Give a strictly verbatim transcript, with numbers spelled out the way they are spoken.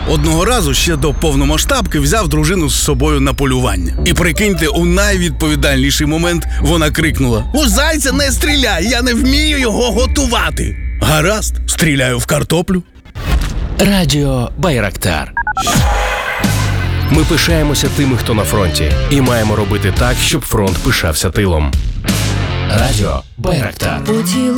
Одного разу ще до повномасштабки взяв дружину з собою на полювання. І прикиньте, у найвідповідальніший момент вона крикнула: «У зайця не стріляй, я не вмію його готувати!» Гаразд, стріляю в картоплю. Радіо Байрактар. Ми пишаємося тими, хто на фронті, і маємо робити так, щоб фронт пишався тилом. Радіо Байрактар.